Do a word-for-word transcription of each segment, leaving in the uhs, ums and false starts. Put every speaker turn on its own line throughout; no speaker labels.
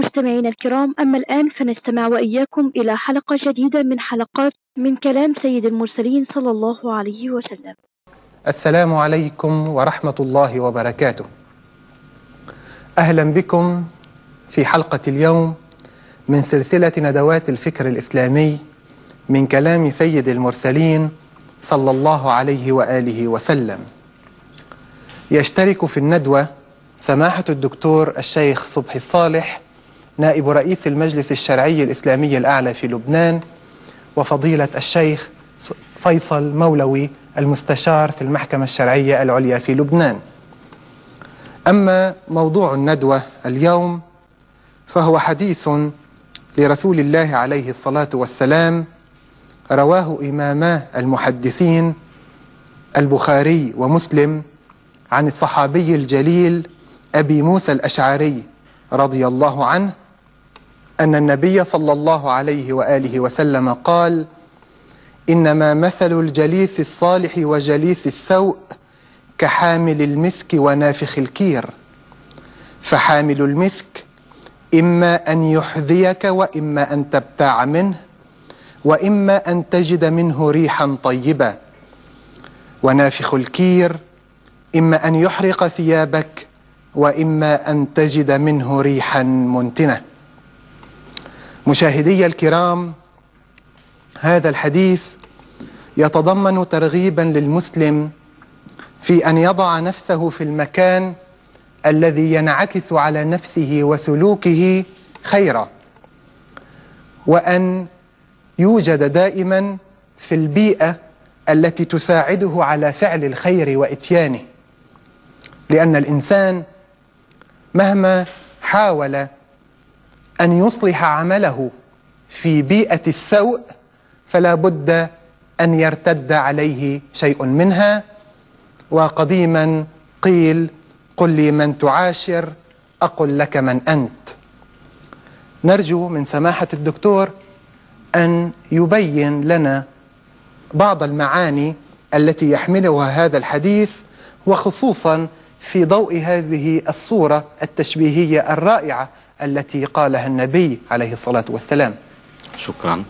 مستمعينا الكرام، أما الآن فنستمع وإياكم إلى حلقة جديدة من حلقات من كلام سيد المرسلين صلى الله عليه وسلم.
السلام عليكم ورحمة الله وبركاته. أهلا بكم في حلقة اليوم من سلسلة ندوات الفكر الإسلامي من كلام سيد المرسلين صلى الله عليه وآله وسلم. يشترك في الندوة سماحة الدكتور الشيخ صبحي الصالح نائب رئيس المجلس الشرعي الإسلامي الأعلى في لبنان، وفضيلة الشيخ فيصل مولوي المستشار في المحكمة الشرعية العليا في لبنان. أما موضوع الندوة اليوم فهو حديث لرسول الله عليه الصلاة والسلام رواه إماما المحدثين البخاري ومسلم عن الصحابي الجليل أبي موسى الأشعري رضي الله عنه أن النبي صلى الله عليه وآله وسلم قال: إنما مثل الجليس الصالح وجليس السوء كحامل المسك ونافخ الكير، فحامل المسك إما أن يحذيك وإما أن تبتاع منه وإما أن تجد منه ريحا طيبة، ونافخ الكير إما أن يحرق ثيابك وإما أن تجد منه ريحا منتنة. مشاهدي الكرام، هذا الحديث يتضمن ترغيبا للمسلم في أن يضع نفسه في المكان الذي ينعكس على نفسه وسلوكه خيرا، وأن يوجد دائما في البيئة التي تساعده على فعل الخير وإتيانه، لأن الإنسان مهما حاول أن يصلح عمله في بيئة السوء فلا بد أن يرتد عليه شيء منها. وقديما قيل: قل لي من تعاشر أقل لك من أنت. نرجو من سماحة الدكتور أن يبين لنا بعض المعاني التي يحملها هذا الحديث، وخصوصا في ضوء هذه الصورة التشبيهية الرائعة التي قالها النبي عليه الصلاة والسلام.
شكرا.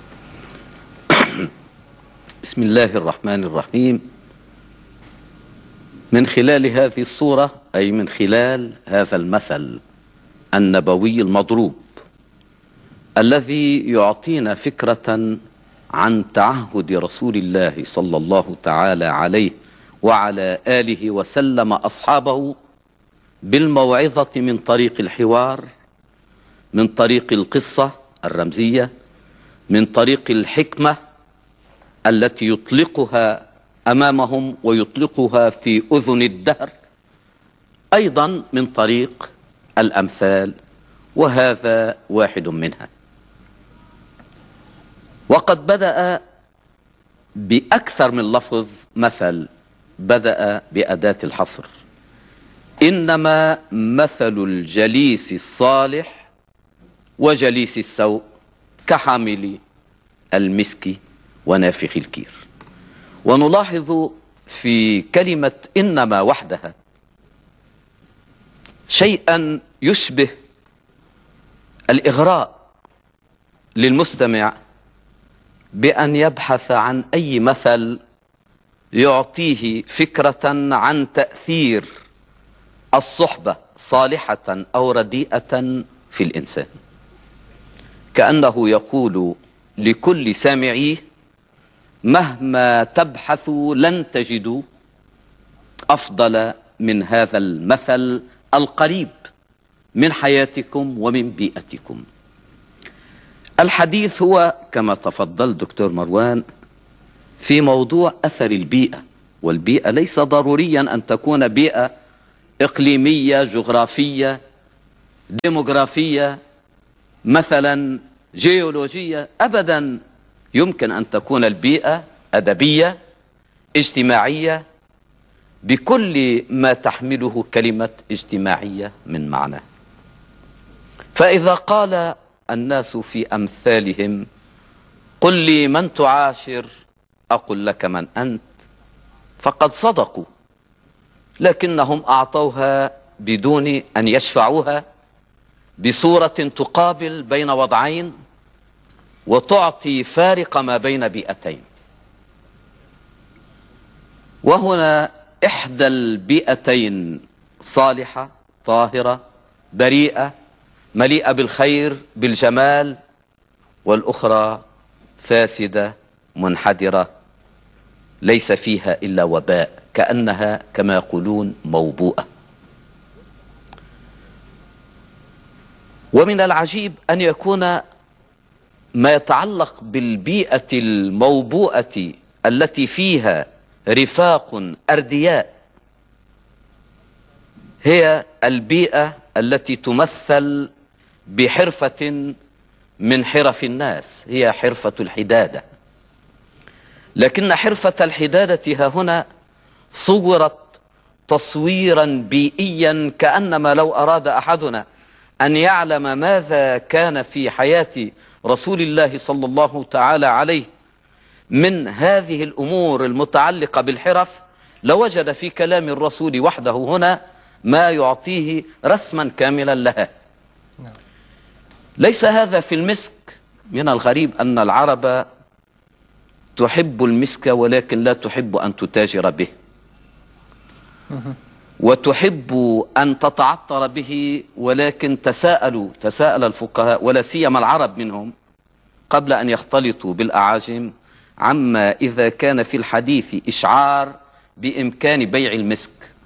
بسم الله الرحمن الرحيم. من خلال هذه الصورة، أي من خلال هذا المثل النبوي المضروب الذي يعطينا فكرة عن تعهد رسول الله صلى الله تعالى عليه وعلى آله وسلم أصحابه بالموعظة من طريق الحوار، من طريق القصة الرمزية، من طريق الحكمة التي يطلقها أمامهم ويطلقها في أذن الدهر، أيضا من طريق الأمثال، وهذا واحد منها. وقد بدأ بأكثر من لفظ مثل، بدأ بأداة الحصر: إنما مثل الجليس الصالح وجليس السوء كحامل المسك ونافخ الكير. ونلاحظ في كلمة إنما وحدها شيئا يشبه الإغراء للمستمع بأن يبحث عن أي مثل يعطيه فكرة عن تأثير الصحبة صالحة أو رديئة في الإنسان، كأنه يقول لكل سامعيه: مهما تبحثوا لن تجدوا أفضل من هذا المثل القريب من حياتكم ومن بيئتكم. الحديث هو كما تفضل دكتور مروان في موضوع أثر البيئة، والبيئة ليس ضروريا أن تكون بيئة إقليمية جغرافية ديموغرافية مثلا جيولوجية، أبدا. يمكن أن تكون البيئة أدبية اجتماعية بكل ما تحمله كلمة اجتماعية من معنى. فإذا قال الناس في أمثالهم: قل لي من تعاشر أقل لك من أنت، فقد صدقوا، لكنهم أعطوها بدون أن يشفعوها، بصورة تقابل بين وضعين وتعطي فارق ما بين بيئتين. وهنا إحدى البيئتين صالحة طاهرة بريئة مليئة بالخير بالجمال، والأخرى فاسدة منحدرة ليس فيها إلا وباء، كأنها كما يقولون موبوءة. ومن العجيب أن يكون ما يتعلق بالبيئة الموبوءة التي فيها رفاق أردياء هي البيئة التي تمثل بحرفة من حرف الناس، هي حرفة الحدادة. لكن حرفة الحدادة ها هنا صورت تصويرا بيئيا، كأنما لو أراد أحدنا أن يعلم ماذا كان في حياة رسول الله صلى الله تعالى عليه من هذه الأمور المتعلقة بالحرف لوجد في كلام الرسول وحده هنا ما يعطيه رسما كاملا لها. ليس هذا في المسك. من الغريب أن العرب تحب المسك ولكن لا تحب أن تتاجر به، وتحب أن تتعطر به، ولكن تساءلوا تساءل الفقهاء ولا سيما العرب منهم قبل أن يختلطوا بالأعاجم عما إذا كان في الحديث إشعار بإمكان بيع المسك.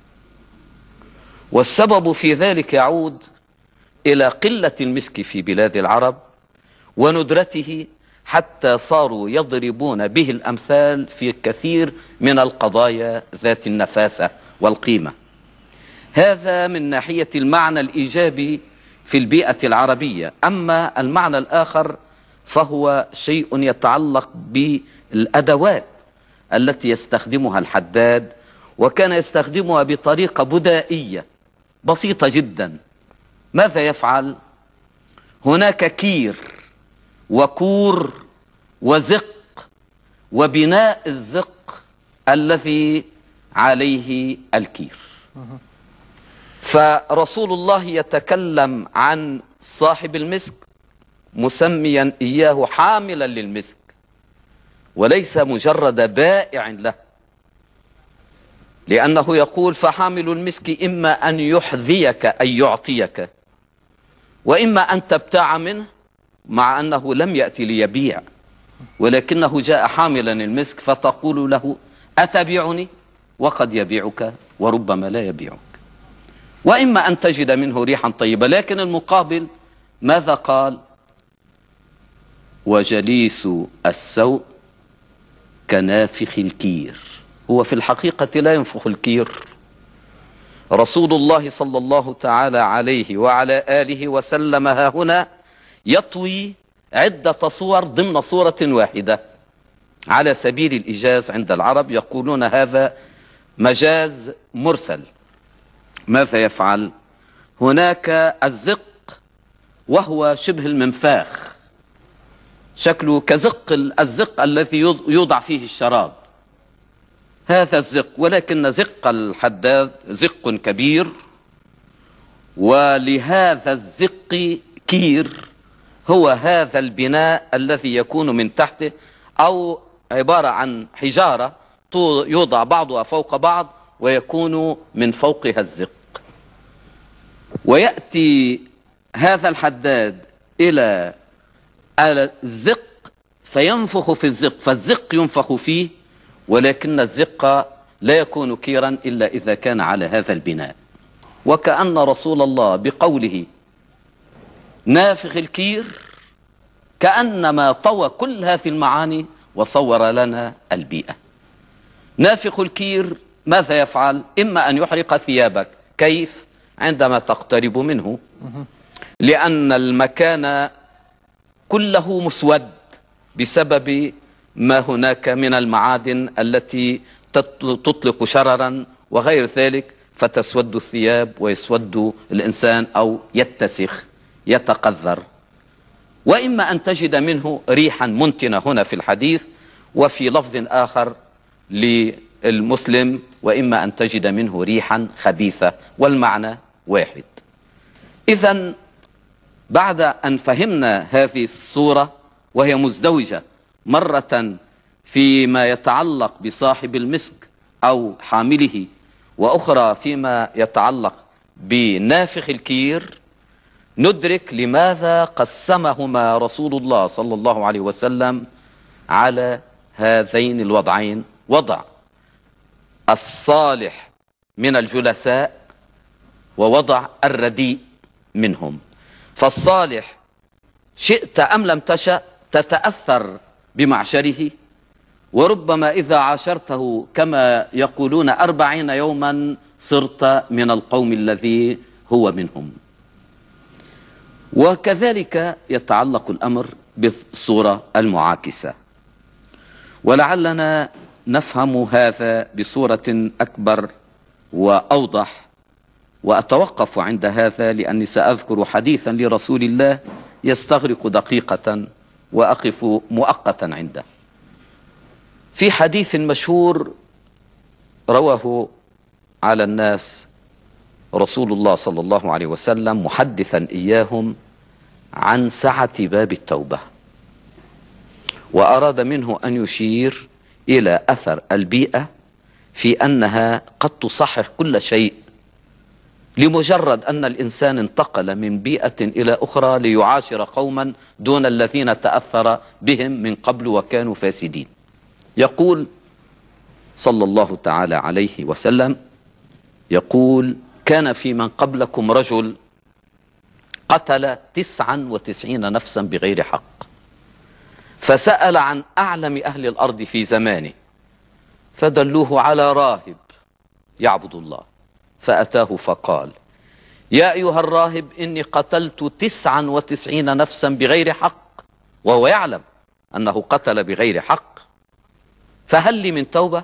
والسبب في ذلك يعود إلى قلة المسك في بلاد العرب وندرته، حتى صاروا يضربون به الأمثال في كثير من القضايا ذات النفاسة والقيمة. هذا من ناحية المعنى الإيجابي في البيئة العربية. أما المعنى الآخر فهو شيء يتعلق بالأدوات التي يستخدمها الحداد، وكان يستخدمها بطريقة بدائية بسيطة جدا. ماذا يفعل؟ هناك كير وكور وزق، وبناء الزق الذي عليه الكير. فرسول الله يتكلم عن صاحب المسك مسميا إياه حاملا للمسك، وليس مجرد بائع له، لأنه يقول فحامل المسك إما أن يحذيك أي يعطيك، وإما أن تبتاع منه، مع أنه لم يأتي ليبيع ولكنه جاء حاملا المسك، فتقول له أتبيعني؟ وقد يبيعك وربما لا يبيعك. وإما أن تجد منه ريحا طيبة. لكن المقابل ماذا قال؟ وجليس السوء كنافخ الكير. هو في الحقيقة لا ينفخ الكير. رسول الله صلى الله تعالى عليه وعلى آله وسلم ها هنا يطوي عدة صور ضمن صورة واحدة على سبيل الإيجاز. عند العرب يقولون هذا مجاز مرسل. ماذا يفعل؟ هناك الزق وهو شبه المنفاخ، شكله كزق الزق الذي يوضع فيه الشراب، هذا الزق. ولكن زق الحداد زق كبير، ولهذا الزق كير، هو هذا البناء الذي يكون من تحته، أو عبارة عن حجارة يوضع بعضها فوق بعض ويكون من فوقها الزق. ويأتي هذا الحداد إلى الزق فينفخ في الزق، فالزق ينفخ فيه، ولكن الزق لا يكون كيرا إلا إذا كان على هذا البناء. وكأن رسول الله بقوله نافخ الكير كأنما طوى كل هذه المعاني وصور لنا البيئة. نافخ الكير ماذا يفعل؟ إما أن يحرق ثيابك. كيف؟ عندما تقترب منه، لأن المكان كله مسود بسبب ما هناك من المعادن التي تطلق شررا وغير ذلك، فتسود الثياب ويسود الإنسان أو يتسخ يتقذر. وإما أن تجد منه ريحا منتنة هنا في الحديث، وفي لفظ آخر للمسلم وإما أن تجد منه ريحا خبيثة، والمعنى واحد. إذن بعد أن فهمنا هذه الصورة وهي مزدوجة، مرة فيما يتعلق بصاحب المسك أو حامله، وأخرى فيما يتعلق بنافخ الكير، ندرك لماذا قسمهما رسول الله صلى الله عليه وسلم على هذين الوضعين: وضع الصالح من الجلساء ووضع الرديء منهم. فالصالح شئت أم لم تشأ تتأثر بمعشره، وربما إذا عاشرته كما يقولون أربعين يوما صرت من القوم الذي هو منهم. وكذلك يتعلق الأمر بالصورة المعاكسة، ولعلنا نفهم هذا بصورة أكبر وأوضح. وأتوقف عند هذا لأني سأذكر حديثا لرسول الله يستغرق دقيقة وأقف مؤقتا عنده. في حديث مشهور رواه على الناس رسول الله صلى الله عليه وسلم محدثا إياهم عن سعة باب التوبة، وأراد منه أن يشير إلى أثر البيئة في أنها قد تصحح كل شيء، لمجرد أن الإنسان انتقل من بيئة إلى أخرى ليعاشر قوما دون الذين تأثر بهم من قبل وكانوا فاسدين. يقول صلى الله تعالى عليه وسلم، يقول: كان في من قبلكم رجل قتل تسعا وتسعين نفسا بغير حق، فسأل عن أعلم أهل الأرض في زمانه، فدلوه على راهب يعبد الله، فأتاه فقال: يا أيها الراهب، إني قتلت تسعا وتسعين نفسا بغير حق، وهو يعلم أنه قتل بغير حق، فهل لي من توبة؟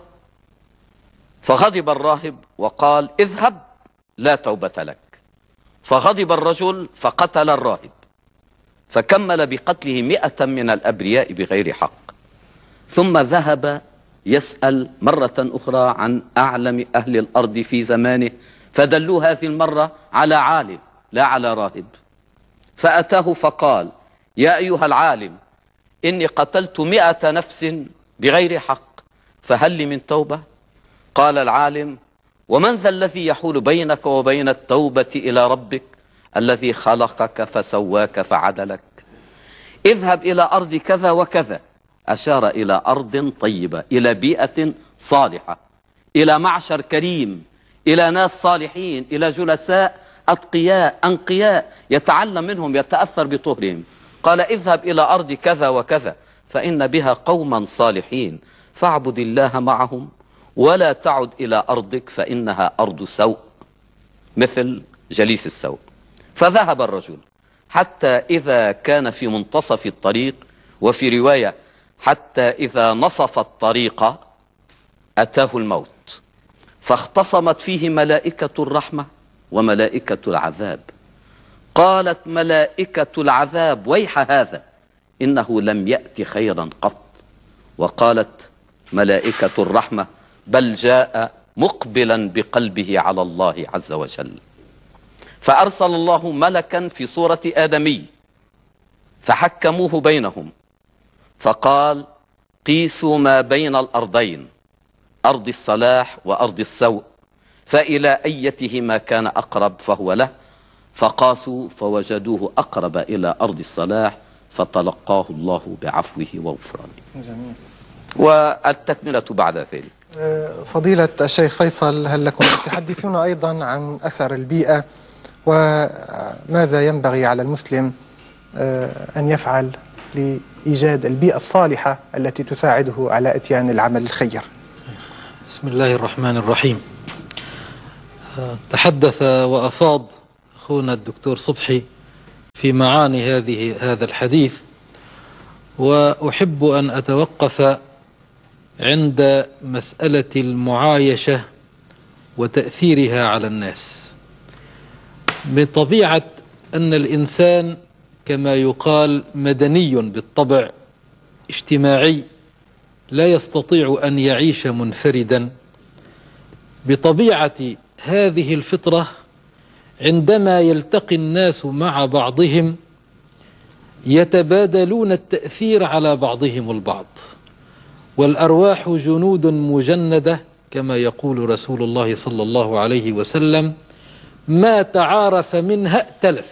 فغضب الراهب وقال: اذهب لا توبة لك. فغضب الرجل فقتل الراهب، فكمل بقتله مئة من الأبرياء بغير حق، ثم ذهب يسأل مرة أخرى عن أعلم أهل الأرض في زمانه، فدلوه هذه المرة على عالم لا على راهب، فأتاه فقال: يا أيها العالم، إني قتلت مئة نفس بغير حق، فهل لي من توبة؟ قال العالم: ومن ذا الذي يحول بينك وبين التوبة إلى ربك الذي خلقك فسواك فعدلك؟ اذهب إلى أرض كذا وكذا، أشار إلى أرض طيبة، إلى بيئة صالحة، إلى معشر كريم، إلى ناس صالحين، إلى جلساء أتقياء أنقياء يتعلم منهم، يتأثر بطهرهم. قال: اذهب إلى أرض كذا وكذا فإن بها قوما صالحين، فاعبد الله معهم ولا تعد إلى أرضك فإنها أرض سوء مثل جليس السوء. فذهب الرجل حتى إذا كان في منتصف الطريق، وفي رواية حتى إذا نصف الطريق أتاه الموت، فاختصمت فيه ملائكة الرحمة وملائكة العذاب. قالت ملائكة العذاب: ويح هذا، إنه لم يأت خيرا قط. وقالت ملائكة الرحمة: بل جاء مقبلا بقلبه على الله عز وجل. فأرسل الله ملكا في صورة آدمي فحكموه بينهم، فقال: قيسوا ما بين الأرضين، أرض الصلاح وأرض السوء، فإلى أيتهما كان أقرب فهو له. فقاسوا فوجدوه أقرب إلى أرض الصلاح، فتلقاه الله بعفوه وغفرانه.
جميل.
والتكملة بعد ذلك.
فضيلة الشيخ فيصل، هل لكم تحدثون أيضا عن أثر البيئة، وماذا ينبغي على المسلم أن يفعل لإيجاد البيئة الصالحة التي تساعده على إتيان العمل الخير؟
بسم الله الرحمن الرحيم. تحدث وأفاض أخونا الدكتور صبحي في معاني هذه هذا الحديث، وأحب أن أتوقف عند مسألة المعايشة وتأثيرها على الناس. بطبيعة أن الإنسان كما يقال مدني بالطبع، اجتماعي، لا يستطيع أن يعيش منفردا. بطبيعة هذه الفطرة عندما يلتقي الناس مع بعضهم يتبادلون التأثير على بعضهم البعض، والأرواح جنود مجندة كما يقول رسول الله صلى الله عليه وسلم: ما تعارف منها ائتلف.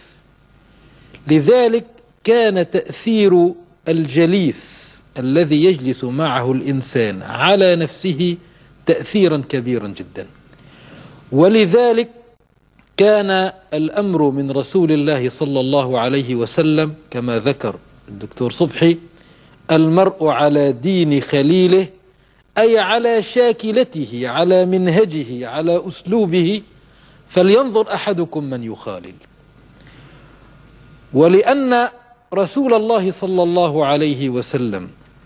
لذلك كان تأثير الجليس الذي يجلس معه الإنسان على نفسه تأثيرا كبيرا جدا، ولذلك كان الأمر من رسول الله صلى الله عليه وسلم كما ذكر الدكتور صبحي: المرء على دين خليله، أي على شاكلته، على منهجه، على أسلوبه، فلينظر أحدكم من يخالل. ولأن رسول الله صلى الله عليه وسلم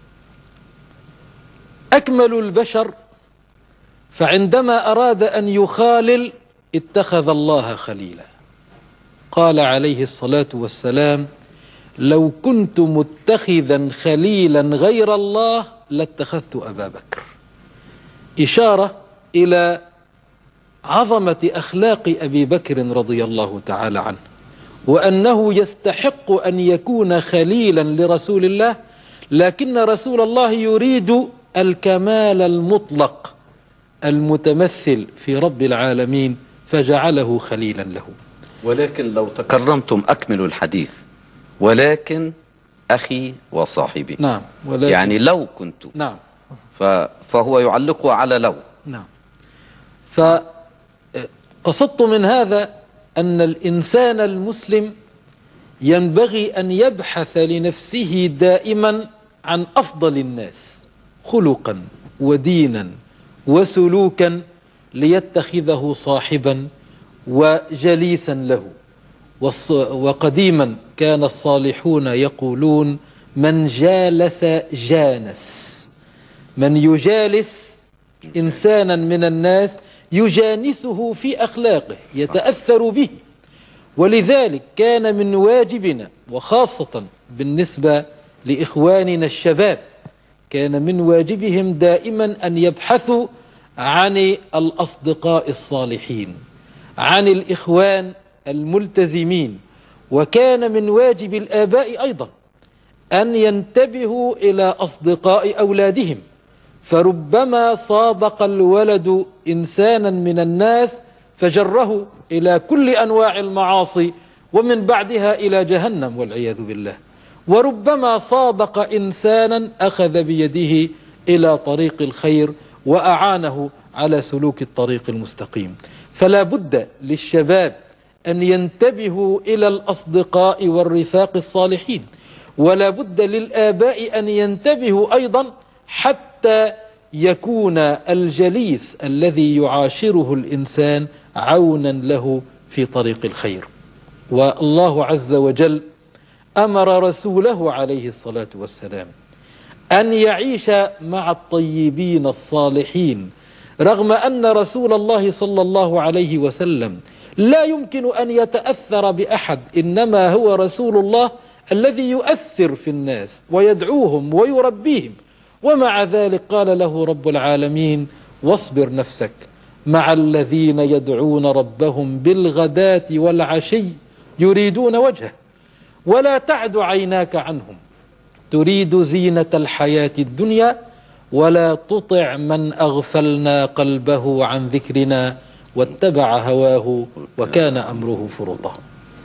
أكمل البشر، فعندما أراد أن يخالل اتخذ الله خليلا. قال عليه الصلاة والسلام: لو كنت متخذا خليلا غير الله لاتخذت أبا بكر، إشارة إلى عظمة أخلاق أبي بكر رضي الله تعالى عنه، وأنه يستحق أن يكون خليلا لرسول الله، لكن رسول الله يريد الكمال المطلق المتمثل في رب العالمين فجعله خليلا له.
ولكن لو تكرمتم أكملوا الحديث: ولكن أخي وصاحبي.
نعم، ولكن
يعني لو كنت.
نعم.
فهو يعلقه على لو.
نعم. فقصدت من هذا أن الإنسان المسلم ينبغي أن يبحث لنفسه دائما عن أفضل الناس خلقا ودينا وسلوكا ليتخذه صاحبا وجليسا له. وقديما كان الصالحون يقولون: من جالس جانس. من يجالس إنسانا من الناس يجانسه في أخلاقه، يتأثر به. ولذلك كان من واجبنا، وخاصة بالنسبة لإخواننا الشباب، كان من واجبهم دائما أن يبحثوا عن الأصدقاء الصالحين، عن الإخوان الملتزمين. وكان من واجب الآباء أيضا أن ينتبهوا إلى أصدقاء أولادهم، فربما صادق الولد إنسانا من الناس فجره إلى كل أنواع المعاصي ومن بعدها إلى جهنم والعياذ بالله، وربما صادق إنسانا أخذ بيده إلى طريق الخير وأعانه على سلوك الطريق المستقيم. فلا بد للشباب أن ينتبهوا إلى الأصدقاء والرفاق الصالحين، ولا بد للآباء أن ينتبهوا أيضا حتى يكون الجليس الذي يعاشره الإنسان عونا له في طريق الخير. والله عز وجل أمر رسوله عليه الصلاة والسلام أن يعيش مع الطيبين الصالحين، رغم أن رسول الله صلى الله عليه وسلم لا يمكن أن يتأثر بأحد، إنما هو رسول الله الذي يؤثر في الناس ويدعوهم ويربيهم. ومع ذلك قال له رب العالمين: واصبر نفسك مع الذين يدعون ربهم بالغداة والعشي يريدون وجهه ولا تعد عيناك عنهم تريد زينة الحياة الدنيا ولا تطع من أغفلنا قلبه عن ذكرنا واتبع هواه وكان أمره فرطا.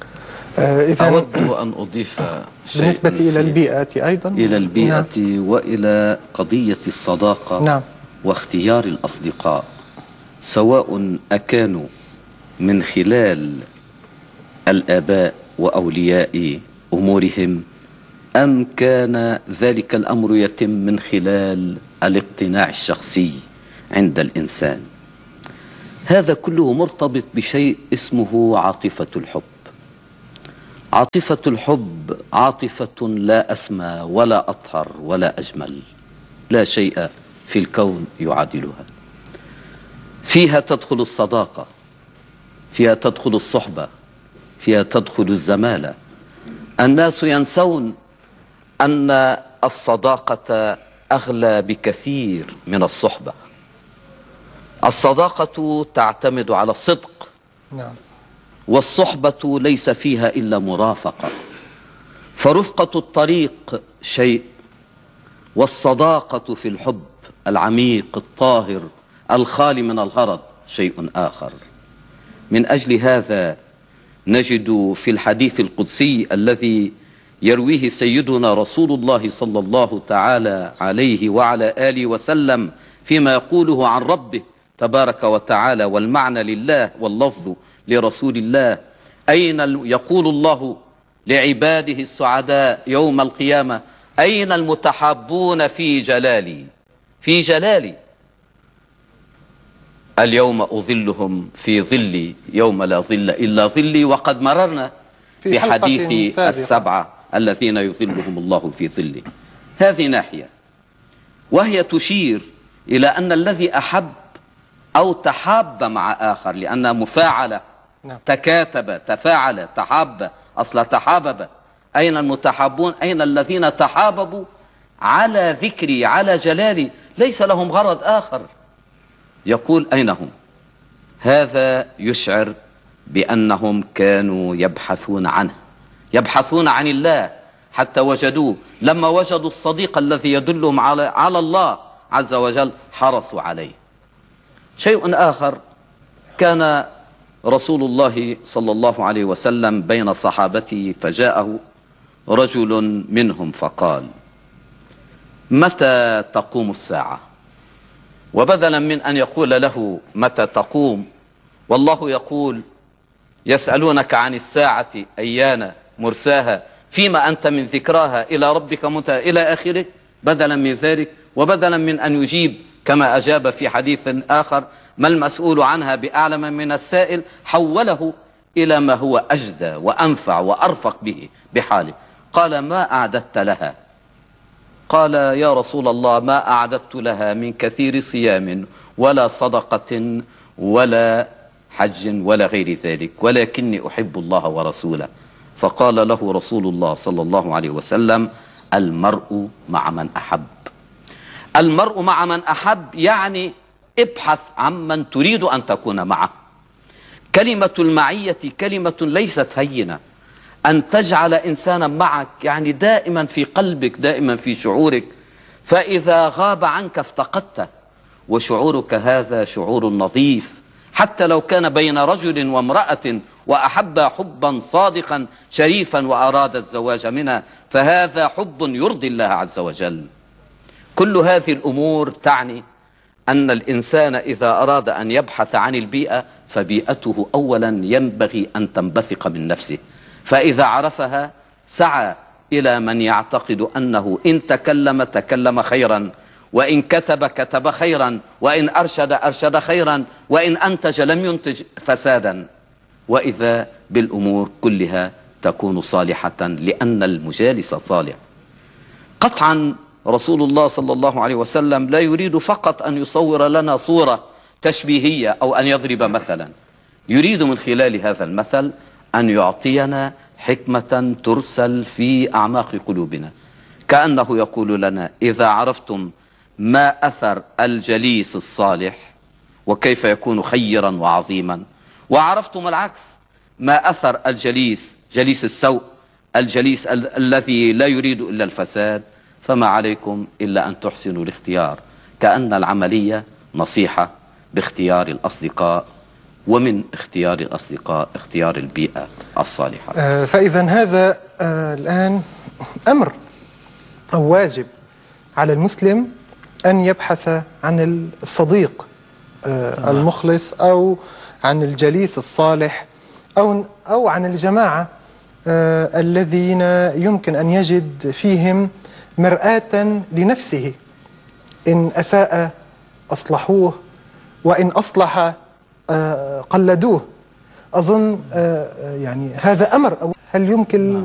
آه أود أن أضيف شيء
بالنسبة إلى البيئة أيضا،
إلى البيئة نعم. وإلى قضية الصداقة
نعم.
واختيار الأصدقاء، سواء أكانوا من خلال الآباء وأولياء أمورهم أم كان ذلك الأمر يتم من خلال الاقتناع الشخصي عند الإنسان. هذا كله مرتبط بشيء اسمه عاطفة الحب. عاطفة الحب عاطفة لا أسمى ولا أطهر ولا أجمل، لا شيء في الكون يعادلها. فيها تدخل الصداقة، فيها تدخل الصحبة، فيها تدخل الزمالة. الناس ينسون أن الصداقة أغلى بكثير من الصحبة. الصداقة تعتمد على الصدق،
نعم.
والصحبة ليس فيها إلا مرافقة. فرفقة الطريق شيء، والصداقة في الحب العميق الطاهر الخالي من الغرض شيء آخر. من أجل هذا نجد في الحديث القدسي الذي يرويه سيدنا رسول الله صلى الله تعالى عليه وعلى آله وسلم فيما يقوله عن ربه تبارك وتعالى، والمعنى لله واللفظ لرسول الله. أين يقول الله لعباده السعداء يوم القيامة: أين المتحابون في جلالي في جلالي اليوم أظلهم في ظلي يوم لا ظل إلا ظلي. وقد مررنا بحديث السبعة الذين يظلهم الله في ظله. هذه ناحية، وهي تشير إلى أن الذي أحب أو تحاب مع آخر، لأنها مفاعلة، تكاتب تفاعل تحاب، أصل تحابب. أين المتحابون؟ أين الذين تحاببوا على ذكري على جلالي، ليس لهم غرض آخر. يقول أين هم؟ هذا يشعر بأنهم كانوا يبحثون عنه، يبحثون عن الله حتى وجدوه. لما وجدوا الصديق الذي يدلهم على على الله عز وجل حرصوا عليه. شيء آخر، كان رسول الله صلى الله عليه وسلم بين صحابته فجاءه رجل منهم فقال: متى تقوم الساعة؟ وبدلا من أن يقول له متى تقوم، والله يقول: يسألونك عن الساعة أيان مرساها فيما أنت من ذكراها إلى ربك منتهى إلى آخره. بدلا من ذلك، وبدلا من أن يجيب كما أجاب في حديث آخر: ما المسؤول عنها بأعلم من السائل، حوله إلى ما هو أجدى وأنفع وأرفق به بحاله. قال: ما أعددت لها؟ قال: يا رسول الله، ما أعددت لها من كثير صيام ولا صدقة ولا حج ولا غير ذلك، ولكني أحب الله ورسوله. فقال له رسول الله صلى الله عليه وسلم: المرء مع من أحب. المرء مع من أحب يعني ابحث عمن تريد أن تكون معه. كلمة المعية كلمة ليست هينة، أن تجعل إنسانا معك يعني دائما في قلبك، دائما في شعورك، فإذا غاب عنك افتقدته. وشعورك هذا شعور نظيف، حتى لو كان بين رجل وامرأة وأحب حبا صادقا شريفا وأراد الزواج منها، فهذا حب يرضي الله عز وجل. كل هذه الأمور تعني أن الإنسان إذا أراد أن يبحث عن البيئة، فبيئته أولا ينبغي أن تنبثق من نفسه، فإذا عرفها سعى إلى من يعتقد أنه إن تكلم تكلم خيرا، وإن كتب كتب خيرا، وإن أرشد أرشد خيرا، وإن أنتج لم ينتج فسادا. وإذا بالأمور كلها تكون صالحة لأن المجالس صالح. قطعا رسول الله صلى الله عليه وسلم لا يريد فقط أن يصور لنا صورة تشبيهية أو أن يضرب مثلا، يريد من خلال هذا المثل أن يعطينا حكمة ترسل في أعماق قلوبنا، كأنه يقول لنا: إذا عرفتم ما أثر الجليس الصالح وكيف يكون خيرا وعظيما، وعرفتم العكس ما أثر الجليس جليس السوء، الجليس ال الذي لا يريد إلا الفساد، فما عليكم إلا أن تحسنوا الاختيار. كأن العملية نصيحة باختيار الأصدقاء، ومن اختيار الأصدقاء اختيار البيئة الصالحة.
آه فإذا هذا آه الآن أمر أو واجب على المسلم أن يبحث عن الصديق آه المخلص، أو عن الجليس الصالح، أو, أو عن الجماعة آه الذين يمكن أن يجد فيهم مرآة لنفسه. إن أساء أصلحوه، وإن أصلح قلدوه. أظن يعني هذا أمر. هل يمكن